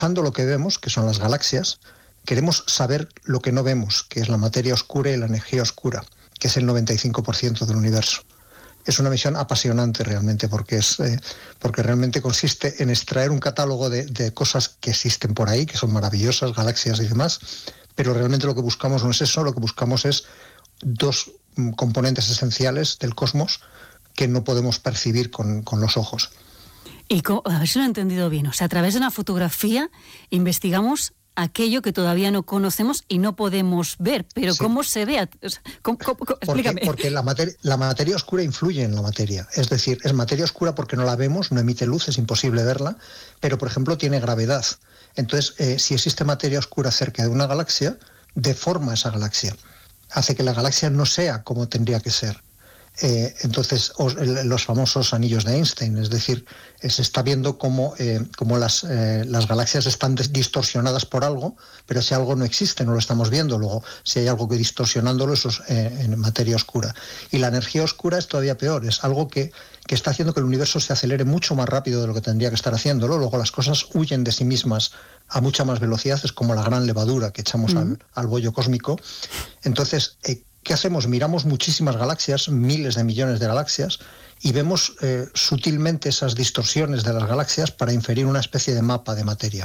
lo que vemos, que son las galaxias, queremos saber lo que no vemos, que es la materia oscura y la energía oscura, que es el 95% del universo. Es una misión apasionante realmente, porque realmente consiste en extraer un catálogo de cosas que existen por ahí, que son maravillosas, galaxias y demás, pero realmente lo que buscamos no es eso, lo que buscamos es dos componentes esenciales del cosmos que no podemos percibir con los ojos. Y a ver si lo he entendido bien, o sea, a través de una fotografía investigamos aquello que todavía no conocemos y no podemos ver, pero sí. ¿Cómo se ve? Explícame. Porque la materia oscura influye en la materia, es decir, es materia oscura porque no la vemos, no emite luz, es imposible verla, pero por ejemplo tiene gravedad. Entonces, si existe materia oscura cerca de una galaxia, deforma esa galaxia, hace que la galaxia no sea como tendría que ser. Entonces, los famosos anillos de Einstein, es decir, se está viendo cómo las galaxias están distorsionadas por algo, pero ese algo no existe, no lo estamos viendo. Luego, si hay algo que distorsionándolo, eso es en materia oscura. Y la energía oscura es todavía peor, es algo que está haciendo que el universo se acelere mucho más rápido de lo que tendría que estar haciéndolo. Luego las cosas huyen de sí mismas a mucha más velocidad, es como la gran levadura que echamos al bollo cósmico. Entonces, ¿qué hacemos? Miramos muchísimas galaxias, miles de millones de galaxias, y vemos sutilmente esas distorsiones de las galaxias para inferir una especie de mapa de materia.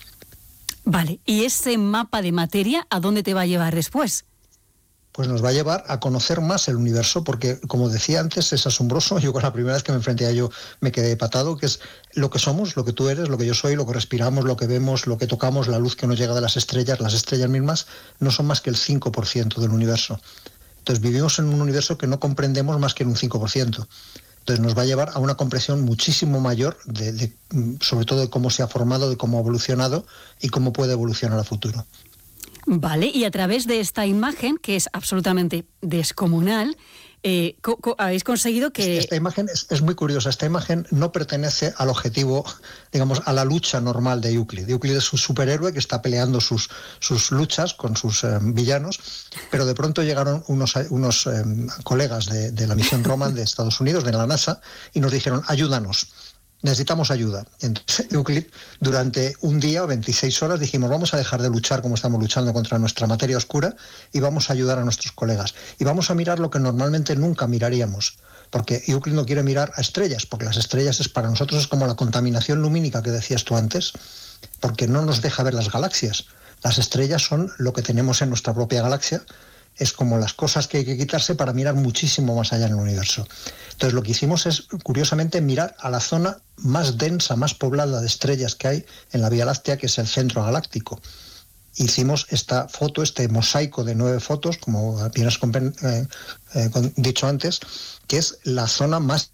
Vale, ¿y ese mapa de materia a dónde te va a llevar después? Pues nos va a llevar a conocer más el universo, porque, como decía antes, es asombroso. Yo con la primera vez que me enfrenté a ello me quedé patado, que es lo que somos, lo que tú eres, lo que yo soy, lo que respiramos, lo que vemos, lo que tocamos, la luz que nos llega de las estrellas mismas no son más que el 5% del universo. Entonces vivimos en un universo que no comprendemos más que en un 5%. Entonces nos va a llevar a una comprensión muchísimo mayor, sobre todo de cómo se ha formado, de cómo ha evolucionado y cómo puede evolucionar a futuro. Vale, y a través de esta imagen, que es absolutamente descomunal, habéis conseguido que... Esta imagen es muy curiosa. Esta imagen no pertenece al objetivo, digamos, a la lucha normal de Euclid. Euclid es un superhéroe que está peleando sus luchas con sus villanos, pero de pronto llegaron unos colegas de la misión Roman de Estados Unidos, de la NASA, y nos dijeron, ayúdanos. Necesitamos ayuda. Entonces, Euclid, durante un día o 26 horas, dijimos, vamos a dejar de luchar como estamos luchando contra nuestra materia oscura y vamos a ayudar a nuestros colegas. Y vamos a mirar lo que normalmente nunca miraríamos. Porque Euclid no quiere mirar a estrellas, porque las estrellas para nosotros es como la contaminación lumínica que decías tú antes, porque no nos deja ver las galaxias. Las estrellas son lo que tenemos en nuestra propia galaxia, es como las cosas que hay que quitarse para mirar muchísimo más allá en el universo. Entonces lo que hicimos es, curiosamente, mirar a la zona más densa, más poblada de estrellas que hay en la Vía Láctea, que es el centro galáctico. Hicimos esta foto, este mosaico de 9 fotos, como bien has dicho antes, que es la zona más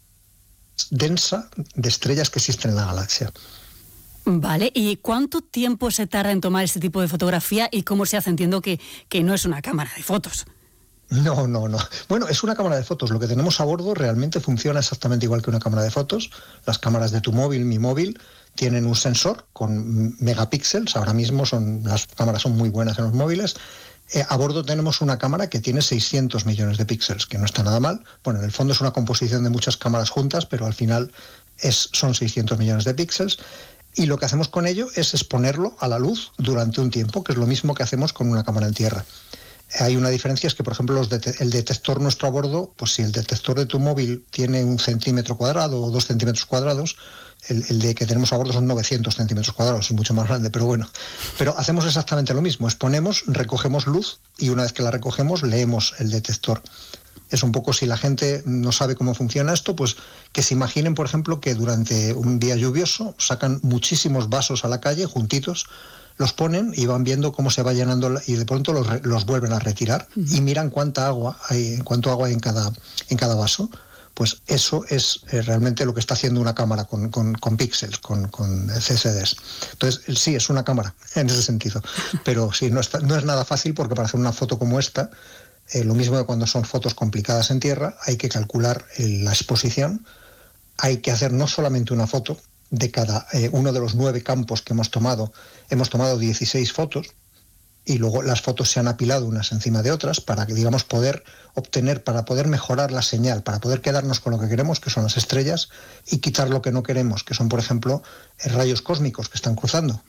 densa de estrellas que existen en la galaxia. Vale, ¿y cuánto tiempo se tarda en tomar este tipo de fotografía y cómo se hace? Entiendo que no es una cámara de fotos. No. Bueno, es una cámara de fotos. Lo que tenemos a bordo realmente funciona exactamente igual que una cámara de fotos. Las cámaras de tu móvil, mi móvil, tienen un sensor con megapíxeles. Ahora mismo las cámaras son muy buenas en los móviles. A bordo tenemos una cámara que tiene 600 millones de píxeles, que no está nada mal. Bueno, en el fondo es una composición de muchas cámaras juntas, pero al final son 600 millones de píxeles. Y lo que hacemos con ello es exponerlo a la luz durante un tiempo, que es lo mismo que hacemos con una cámara en tierra. Hay una diferencia, es que, por ejemplo, el detector nuestro a bordo, pues si el detector de tu móvil tiene 1 centímetro cuadrado o 2 centímetros cuadrados, el de que tenemos a bordo son 900 centímetros cuadrados, es mucho más grande, pero bueno. Pero hacemos exactamente lo mismo, exponemos, recogemos luz y una vez que la recogemos leemos el detector. Es un poco, si la gente no sabe cómo funciona esto, pues que se imaginen, por ejemplo, que durante un día lluvioso sacan muchísimos vasos a la calle, juntitos, los ponen y van viendo cómo se va llenando y de pronto los vuelven a retirar y miran cuánto agua hay en cada vaso. Pues eso es realmente lo que está haciendo una cámara con píxeles, con CCDs. Entonces, sí, es una cámara en ese sentido. Pero sí, no es nada fácil, porque para hacer una foto como esta, lo mismo que cuando son fotos complicadas en tierra, hay que calcular la exposición, hay que hacer no solamente una foto de cada uno de los 9 campos que hemos tomado 16 fotos, y luego las fotos se han apilado unas encima de otras para que, digamos, poder mejorar la señal, para poder quedarnos con lo que queremos, que son las estrellas, y quitar lo que no queremos, que son, por ejemplo, rayos cósmicos que están cruzando.